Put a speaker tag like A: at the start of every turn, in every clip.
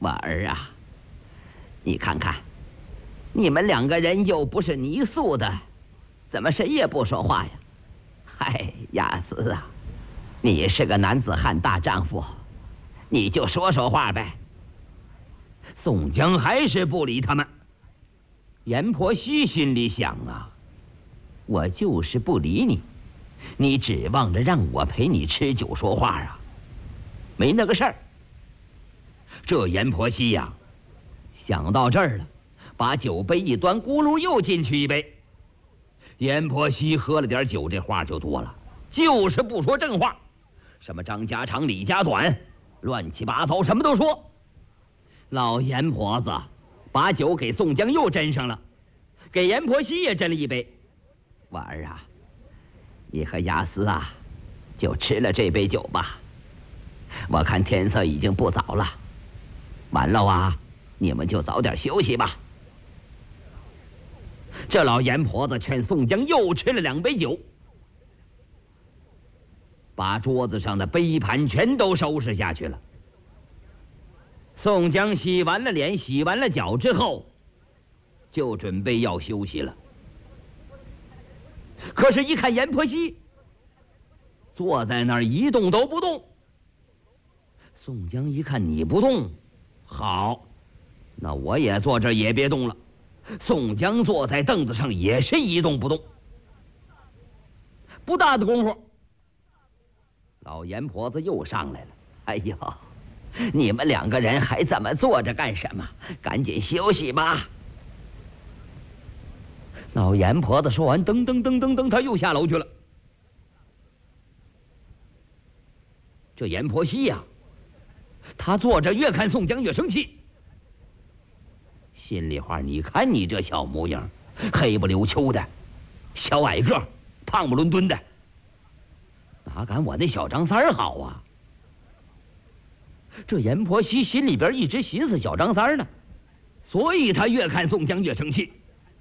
A: 婉儿啊，你看看，你们两个人又不是泥塑的，怎么谁也不说话呀？嗨，亚斯啊，你是个男子汉大丈夫，你就说说话呗。宋江还是不理他们。阎婆惜心里想啊，我就是不理你，你指望着让我陪你吃酒说话啊？没那个事儿。这阎婆惜呀，想到这儿了，把酒杯一端，咕噜又进去一杯。阎婆惜喝了点酒，这话就多了，就是不说正话，什么张家长李家短，乱七八糟什么都说。老阎婆子把酒给宋江又斟上了，给阎婆惜也斟了一杯。婉儿啊，你和亚斯啊，就吃了这杯酒吧。我看天色已经不早了，完了啊，你们就早点休息吧。这老阎婆子劝宋江又吃了2杯酒，把桌子上的杯盘全都收拾下去了。宋江洗完了脸，洗完了脚之后，就准备要休息了。可是，一看阎婆惜坐在那儿一动都不动。宋江一看你不动，好，那我也坐这儿也别动了。宋江坐在凳子上也是一动不动。不大的功夫，老阎婆子又上来了。哎呦，你们两个人还这么坐着干什么？赶紧休息吧。老阎婆子说完，噔噔噔噔噔，他又下楼去了。这阎婆惜呀，他坐着越看宋江越生气，心里话，你看你这小模样，黑不溜秋的，小矮个，胖不伦敦的，哪敢我那小张三儿好啊？这阎婆惜心里边一直寻思小张三儿呢，所以他越看宋江越生气。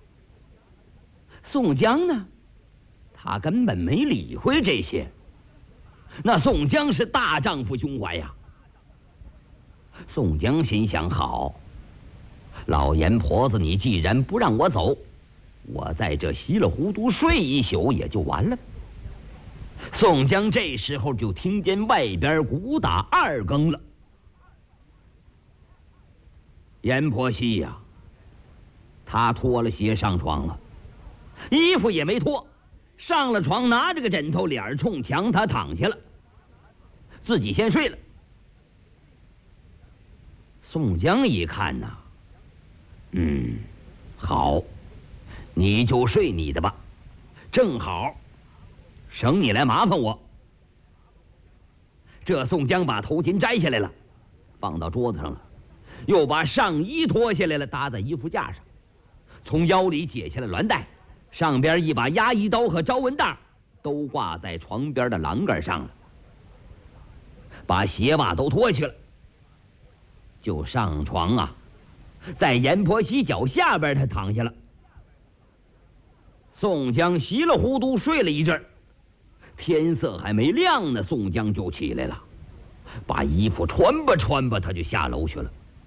A: 宋江呢，他根本没理会这些。那宋江是大丈夫胸怀呀。宋江心想：好，老阎婆子，你既然不让我走，我在这稀里糊涂睡一宿也就完了。宋江这时候就听见外边鼓打2更了。阎婆惜呀，他脱了鞋上床了，衣服也没脱，上了床，拿着个枕头，脸冲墙，他躺下了，自己先睡了。宋江一看呐，好，你就睡你的吧，正好省你来麻烦我。这宋江把头巾摘下来了，放到桌子上了，又把上衣脱下来了，搭在衣服架上，从腰里解下了鸾带，上边一把压衣刀和招蚊带都挂在床边的栏杆上了，把鞋袜都脱去了，就上床啊，在阎婆惜脚下边他躺下了。宋江稀里糊涂睡了一阵，天色还没亮呢，宋江就起来了，把衣服穿吧穿吧，他就下楼去了。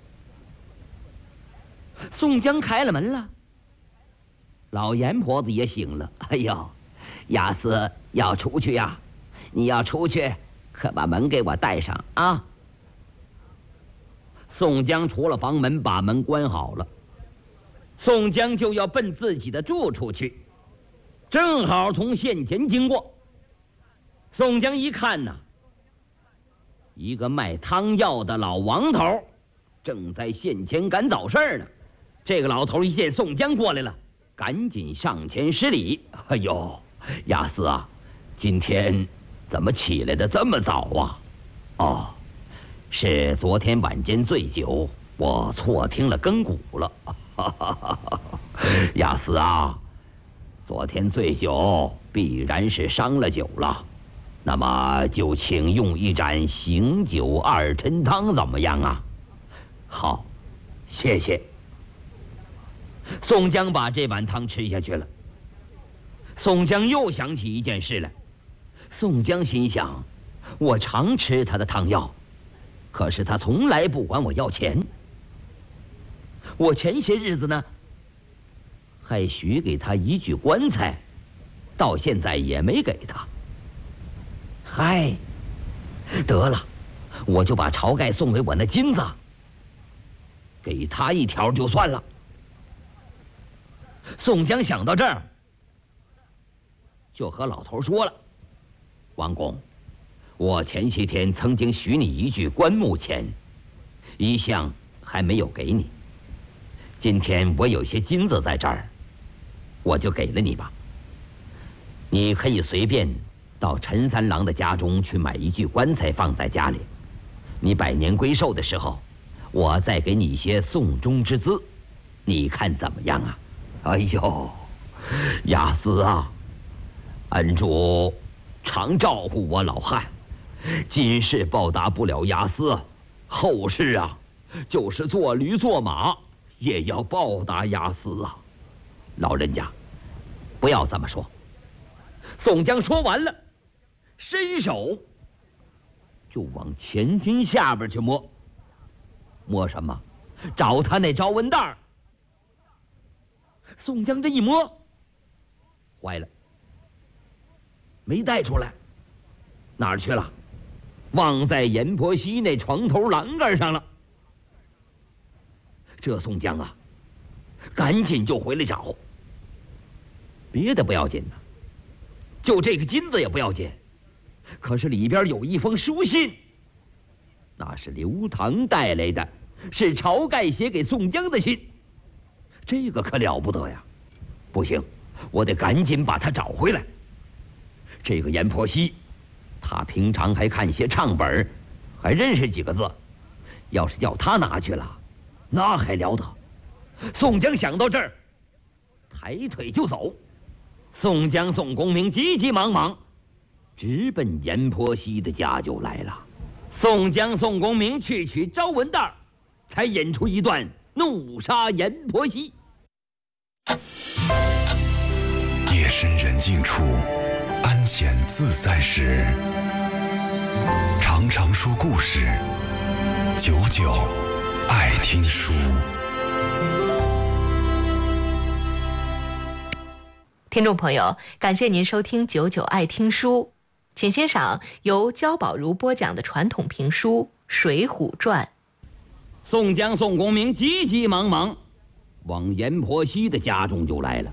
A: 宋江开了门了，老阎婆子也醒了。哎呦，亚斯要出去呀，你要出去可把门给我带上啊。宋江出了房门，把门关好了。宋江就要奔自己的住处去，正好从县前经过。宋江一看呐，一个卖汤药的老王头正在县前赶早市呢。这个老头一见宋江过来了，赶紧上前施礼。哎呦，亚斯啊，今天怎么起来的这么早啊？哦，是昨天晚间醉酒，我错听了更鼓了。亚斯啊，昨天醉酒必然是伤了酒了，那么就请用一盏醒酒2陈汤怎么样啊？好，谢谢。宋江把这碗汤吃下去了。宋江又想起一件事来。宋江心想，我常吃他的汤药，可是他从来不管我要钱， 我前些日子呢，还许给他一具棺材，到现在也没给他。嗨，得了，我就把晁盖送给我那金子，给他一条就算了。宋江想到这儿，就和老头说了：“王公，我前些天曾经许你一具棺木钱，一向还没有给你。今天我有些金子在这儿，我就给了你吧。你可以随便到陈三郎的家中去买一具棺材放在家里。你百年归寿的时候，我再给你一些送终之资，你看怎么样啊？”哎呦，亚斯啊，恩主常照顾我老汉，今世报答不了亚斯，后世啊，就是做驴做马也要报答亚斯啊！老人家，不要这么说。宋江说完了，伸手就往前襟下边去摸，摸什么？找他那招文袋儿。宋江这一摸，坏了，没带出来，哪儿去了？忘在阎婆惜那床头栏杆上了。这宋江啊，赶紧就回来找。别的不要紧呢，就这个金子也不要紧，可是里边有一封书信，那是刘唐带来的，是晁盖写给宋江的信。这个可了不得呀！不行，我得赶紧把他找回来。这个阎婆惜，他平常还看些唱本，还认识几个字，要是叫他拿去了，那还了得！宋江想到这儿，抬腿就走。宋江、宋公明急急忙忙，直奔阎婆惜的家就来了。宋江、宋公明去取招文袋，才引出一段怒杀阎婆惜。
B: 夜深人静处，安闲自在时，常常说故事，久久爱听书。
C: 听众朋友，感谢您收听久久爱听书，请欣赏由焦宝如播讲的传统评书《水浒传》。
A: 宋江、宋公明急急忙忙往阎婆惜的家中就来了。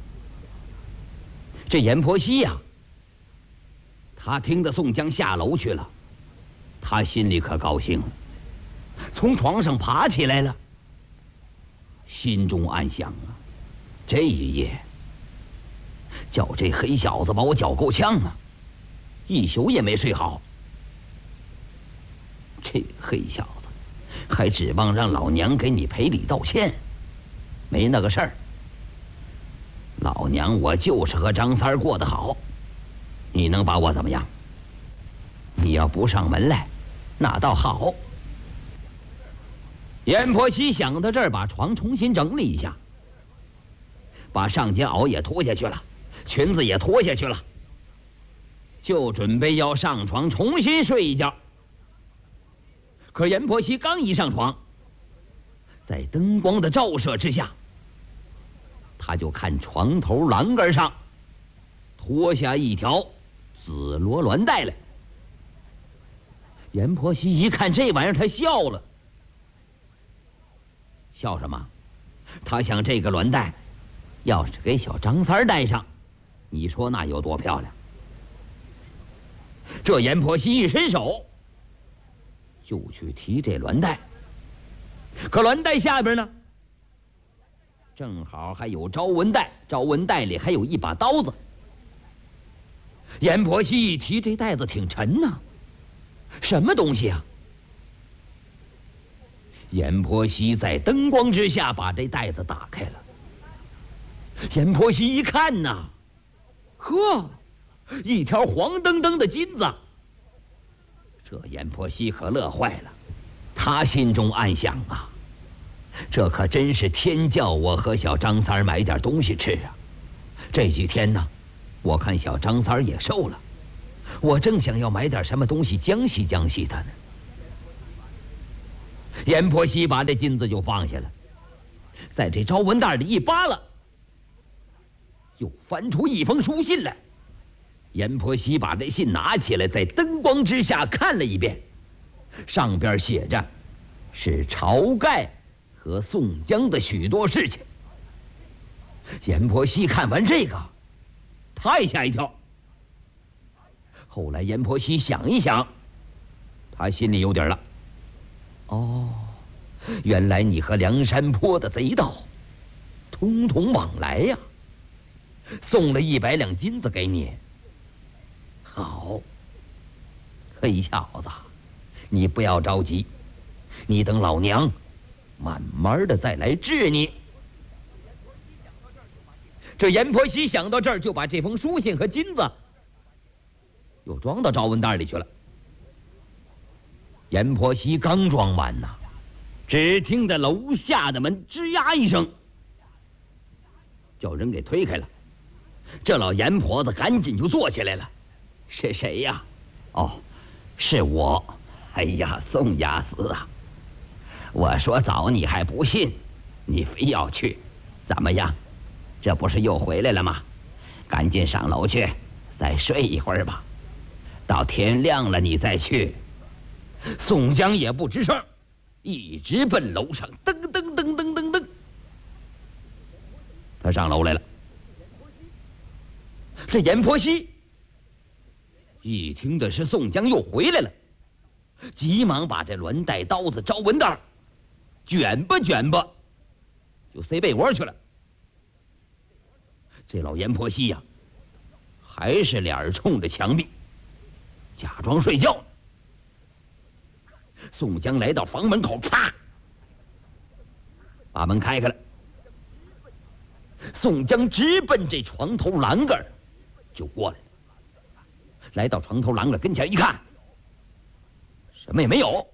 A: 这阎婆惜呀，他听得宋江下楼去了，他心里可高兴了，从床上爬起来了，心中暗想啊，这一夜叫这黑小子把我搅够呛啊，一宿也没睡好。这黑小子还指望让老娘给你赔礼道歉，没那个事儿。老娘我就是和张三过得好，你能把我怎么样？你要不上门来，那倒好。阎婆惜想到这儿，把床重新整理一下，把上件袄也脱下去了，裙子也脱下去了，就准备要上床重新睡一觉。可阎婆惜刚一上床，在灯光的照射之下，他就看床头栏杆上脱下一条紫罗鸾带来。阎婆惜一看这玩意儿，他笑了。笑什么？他想这个鸾带要是给小张三戴上，你说那有多漂亮？这阎婆惜一伸手就去提这鸾带，可鸾带下边呢，正好还有招文带，招文带里还有一把刀子。阎婆惜一提，这袋子挺沉呐，什么东西啊？阎婆惜在灯光之下把这袋子打开了。阎婆惜一看呐，呵，一条黄澄澄的金子。这阎婆惜可乐坏了，他心中暗想啊，这可真是天叫我和小张三买点东西吃啊！这几天呢，我看小张三也瘦了，我正想要买点什么东西将息将息他呢。阎婆惜把这金子就放下了， 在这招文袋里一扒拉，又翻出一封书信来。阎婆惜把这信拿起来，在灯光之下看了一遍，上边写着是晁盖和宋江的许多事情。阎婆惜看完这个，太吓一跳。后来阎婆惜想一想，他心里有底了。哦，原来你和梁山泊的贼盗通通往来呀，送了100两金子给你。好，黑小子，你不要着急，你等老娘慢慢的再来治你。这阎婆惜想到这儿，就把这封书信和金子又装到招文袋里去了。阎婆惜刚装完呐，只听得楼下的门吱呀一声，叫人给推开了。这老阎婆子赶紧就坐起来了。是谁呀？哦，是我。哎呀，宋押司啊！我说早你还不信，你非要去，怎么样？这不是又回来了吗？赶紧上楼去，再睡一会儿吧，到天亮了你再去。宋江也不吱声，一直奔楼上，噔噔噔噔噔噔，他上楼来了。这阎婆惜一听的是宋江又回来了，急忙把这鸾带刀子招文袋卷吧卷吧，就塞被窝去了。这老阎婆惜呀，还是脸冲着墙壁，假装睡觉呢。宋江来到房门口，啪，把门开开了。宋江直奔这床头栏杆就过来了。来到床头栏杆跟前一看，什么也没有。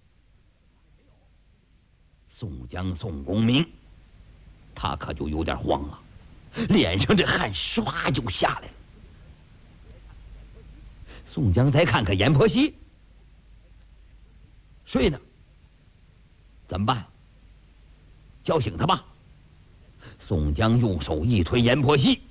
A: 宋江、宋公明，他可就有点慌了，脸上这汗唰就下来了。宋江再看看阎婆惜，睡呢，怎么办？叫醒他吧。宋江用手一推阎婆惜，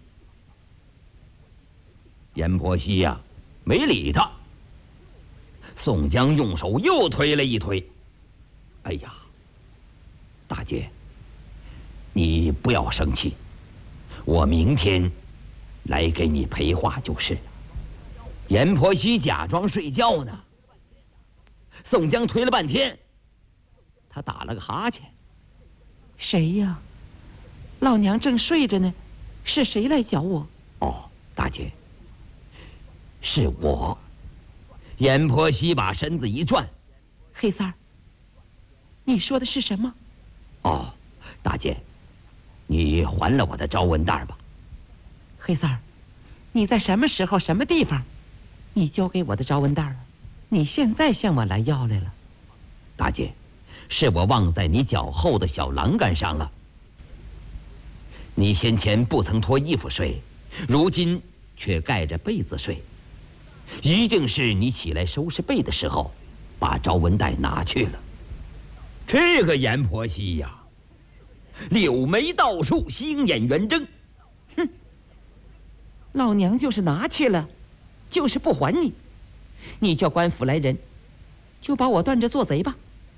A: 阎婆惜呀，没理他。宋江用手又推了一推，哎呀，大姐，你不要生气，我明天来给你赔话就是。阎婆惜假装睡觉呢。宋江推了半天，他打了个哈欠。谁呀？老娘正睡着呢，是谁来搅我？哦，大姐，是我。阎婆惜把身子一转，黑三儿，你说的是什么？哦，大姐，你还了我的招文袋吧。黑三儿，你在什么时候、什么地方，你交给我的招文袋啊？你现在向我来要来了。大姐，是我忘在你脚后的小栏杆上了。你先前不曾脱衣服睡，如今却盖着被子睡，一定是你起来收拾被的时候，把招文袋拿去了。这个阎婆惜呀，柳眉倒竖，星眼圆睁，哼，老娘就是拿去了，就是不还你。你叫官府来人，就把我断着做贼吧。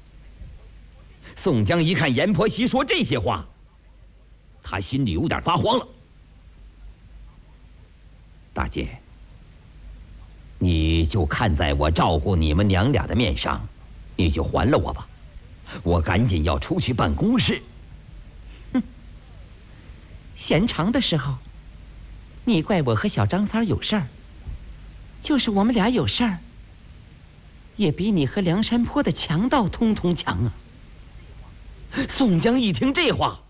A: 宋江一看阎婆惜说这些话，他心里有点发慌了。大姐，你就看在我照顾你们娘俩的面上，你就还了我吧。我赶紧要出去办公事。哼，闲长的时候，你怪我和小张三有事儿，就是我们俩有事儿，也比你和梁山泊的强盗通通强啊。宋江一听这话，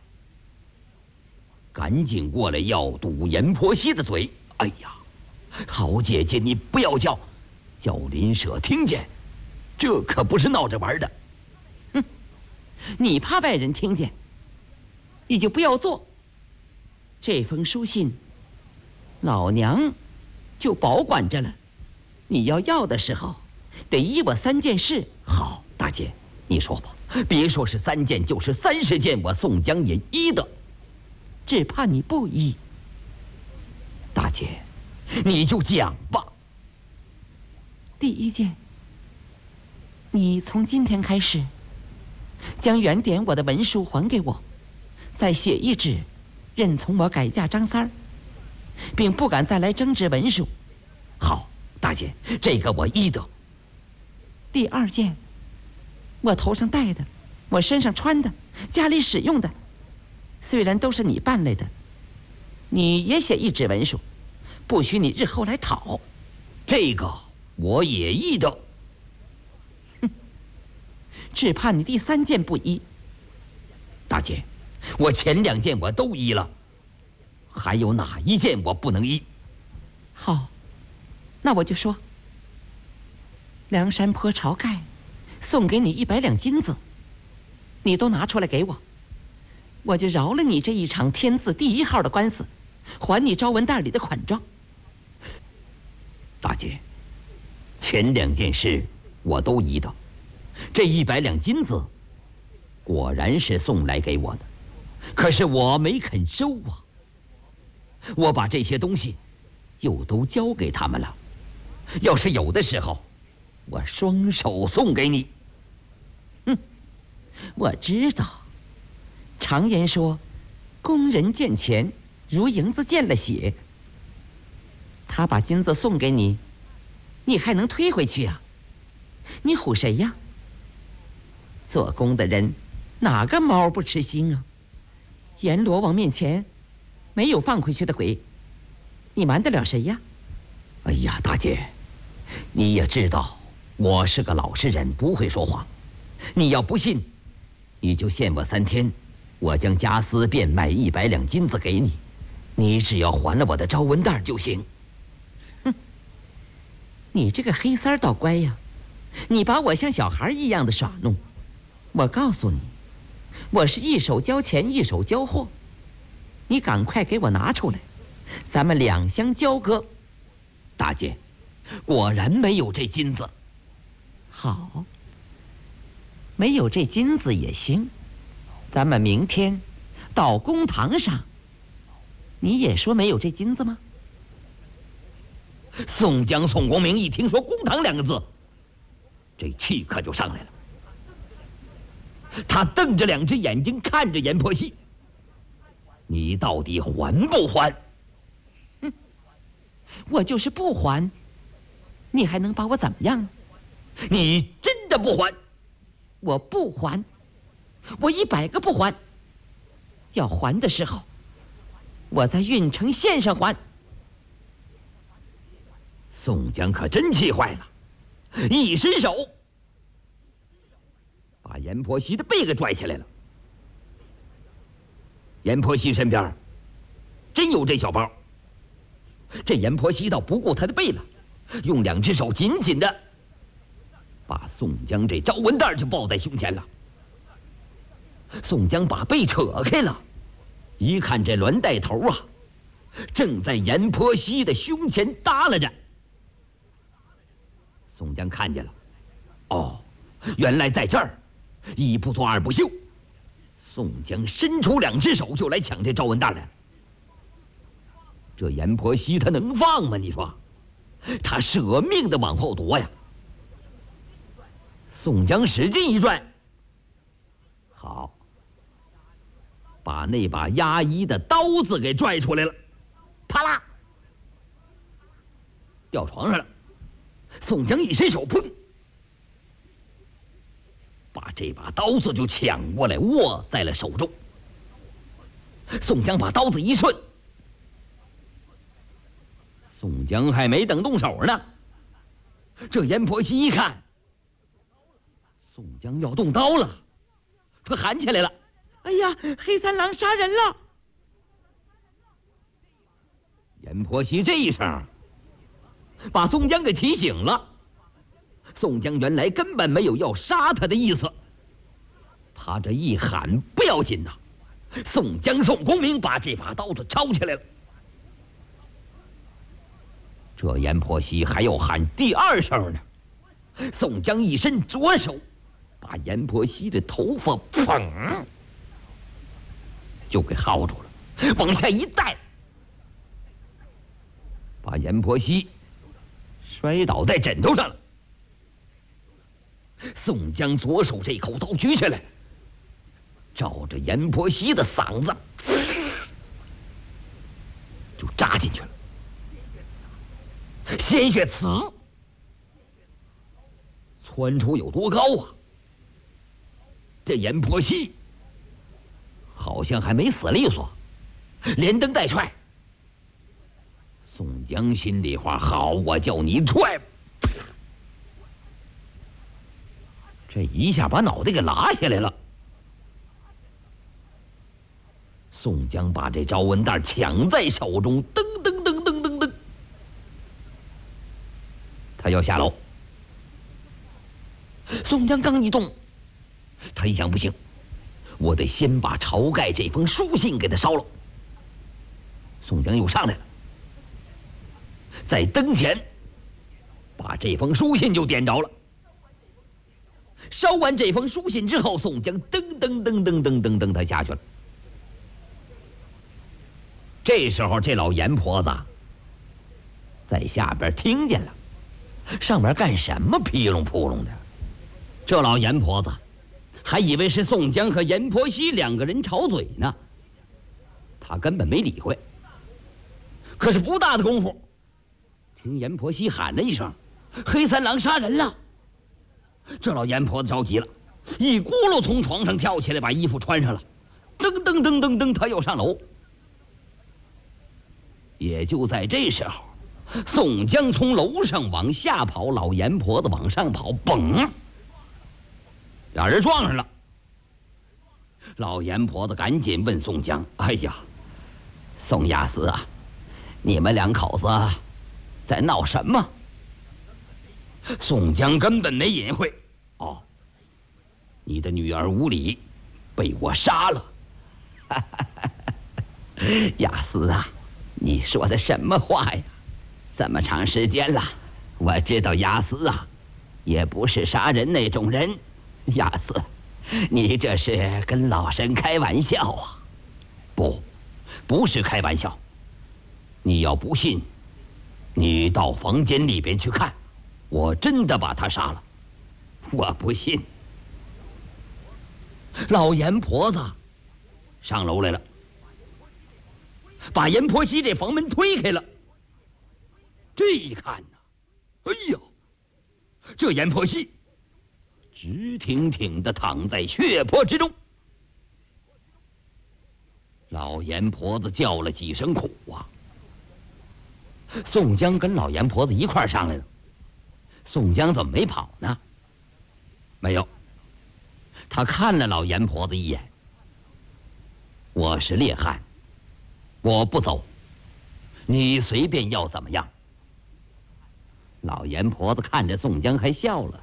A: 赶紧过来要堵阎婆惜的嘴。哎呀，好姐姐，你不要叫邻舍听见，这可不是闹着玩的。哼，你怕外人听见，你就不要做。这封书信，老娘就保管着了。你要的时候，得依我3件事。好，大姐，你说吧。 别说是3件，就是30件，我宋江也依的，只怕你不依。大姐，你就讲吧。
D: 第1件，你从今天开始，将原点我的文书还给我，再写一纸，认从我改嫁张三儿，并不敢再来争执文书。
A: 好，大姐，这个我依的。
D: 第2件，我头上戴的，我身上穿的，家里使用的，虽然都是你办来的，你也写一纸文书，不许你日后来讨。
A: 这个我也依的。
D: 只怕你第3件不依。
A: 大姐，我前2件我都依了，还有哪一件我不能依？
D: 好，那我就说，梁山坡晁盖送给你100两金子，你都拿出来给我，我就饶了你这一场天字第1号的官司，还你招文袋里的款状。
A: 大姐，前2件事我都依的，这100两金子果然是送来给我的，可是我没肯收啊。我把这些东西又都交给他们了，要是有的时候，我双手送给你。
D: 我知道，常言说，工人见钱如蝇子见了血。他把金子送给你，你还能推回去呀？你唬谁呀？做工的人哪个猫不吃腥啊？阎罗王面前没有放回去的鬼，你瞒得了谁呀？
A: 哎呀，大姐，你也知道我是个老实人，不会说谎。你要不信，你就限我3天，我将家私变卖100两金子给你，你只要还了我的招文袋就行。
D: 你这个黑三儿倒乖呀，你把我像小孩一样的耍弄。我告诉你，我是一手交钱一手交货，你赶快给我拿出来，咱们2相交割。
A: 大姐，果然没有这金子。
D: 好，没有这金子也行，咱们明天到公堂上，你也说没有这金子吗？
A: 宋江、宋公明一听说公堂2个字，这气可就上来了。他瞪着2只眼睛看着阎婆惜，你到底还不还？
D: 我就是不还，你还能把我怎么样？
A: 你真的不还？
D: 我不还，我100个不还。要还的时候，我在郓城县上还。
A: 宋江可真气坏了，一伸手把阎婆惜的背给拽起来了。阎婆惜身边真有这小包，这阎婆惜倒不顾他的背了，用2只手紧紧的把宋江这招文袋就抱在胸前了。宋江把背扯开了，一看这栾带头啊，正在阎婆惜的胸前耷拉着。宋江看见了，哦，原来在这儿，一不做二不休。宋江伸出2只手就来抢这招文袋来。这阎婆惜他能放吗？你说，他舍命的往后夺呀。宋江使劲一拽，好，把那把压衣的刀子给拽出来了，啪啦，掉床上了。宋江一伸手，砰，把这把刀子就抢过来，握在了手中。宋江把刀子一顺，宋江还没等动手呢，这阎婆惜一看宋江要动刀了，他喊起来了：“
D: 哎呀，黑三郎杀人了！”
A: 阎婆惜这一声把宋江给提醒了。宋江原来根本没有要杀他的意思，他这一喊不要紧呐，宋江、宋公明把这把刀子抄起来了。这阎婆惜还要喊第2声呢，宋江一伸左手， 把阎婆惜的头发砰就给薅住了，往下一带，把阎婆惜摔倒在枕头上了。宋江左手这口刀举起来，照着阎婆惜的嗓子就扎进去了，鲜血呲窜出有多高啊！这阎婆惜好像还没死利索，连蹬带踹。宋江心里话：好，我叫你踹！这一下把脑袋给拉下来了。宋江把这招文袋抢在手中，噔噔噔噔噔噔，他要下楼。宋江刚一动，他一想不行，我得先把晁盖这封书信给他烧了。宋江又上来了，在灯前把这封书信就点着了。烧完这封书信之后，宋江噔噔噔噔噔噔噔，他下去了。这时候，这老阎婆子在下边听见了，上面干什么噼隆扑隆的？这老阎婆子还以为是宋江和阎婆惜两个人吵嘴呢，他根本没理会。可是不大的功夫，听阎婆惜喊了一声：“黑三郎杀人了！”这老阎婆子着急了，一咕噜从床上跳起来，把衣服穿上了，噔噔噔噔噔，他又上楼。也就在这时候，宋江从楼上往下跑，老阎婆子往上跑，嘣，俩人撞上了。老阎婆子赶紧问宋江：“哎呀，宋押司啊，你们两口子在闹什么？”宋江根本没隐晦：“哦，你的女儿无礼，被我杀了。”押司啊，你说的什么话呀？这么长时间了，我知道押司啊，也不是杀人那种人。押司，你这是跟老身开玩笑啊？不是开玩笑。你要不信，你到房间里边去看，我真的把他杀了。我不信。老阎婆子上楼来了，把阎婆惜这房门推开了。这一看呐，哎呀，这阎婆惜直挺挺地躺在血泊之中。老阎婆子叫了几声苦啊。宋江跟老阎婆子一块儿上来了。宋江怎么没跑呢？没有，他看了老阎婆子一眼。我是烈汉，我不走，你随便要怎么样。老阎婆子看着宋江还笑了，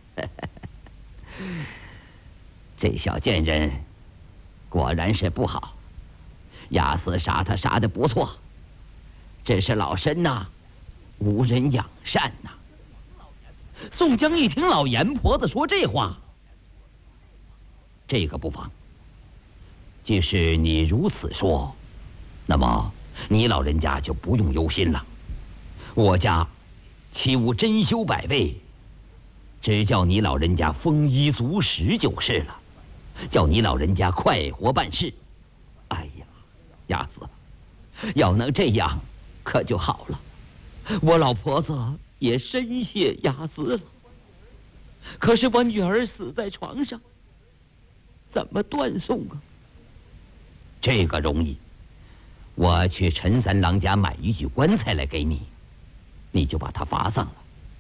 A: 这小贱人果然是不好，押司杀他杀得不错，只是老身呐，无人养善呐。宋江一听老阎婆子说这话，这个不妨。既是你如此说，那么你老人家就不用忧心了。我家岂无珍馐百味，只叫你老人家丰衣足食就是了，叫你老人家快活办事。哎呀，押司，要能这样可就好了。我老婆子也深谢押司了，可是我女儿死在床上，怎么断送啊？这个容易，我去陈三郎家买一具棺材来给你，你就把他发丧了。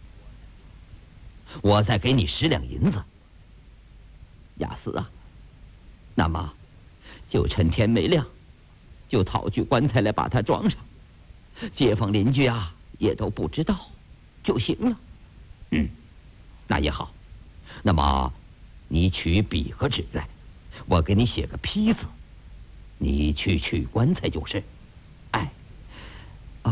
A: 我再给你10两银子。押司啊，那么就趁天没亮，就讨具棺材来把它装上，街坊邻居啊也都不知道就行了。那也好。那么你取笔和纸来，我给你写个批字，你去取棺材就是。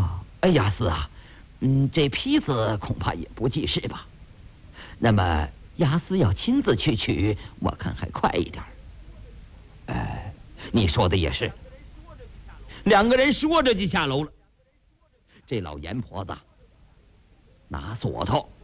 A: 押司啊，这批字恐怕也不济事吧？那么雅思要亲自去取，我看还快一点。哎，你说的也是。两个人说着就下楼了。这老阎婆子拿锁头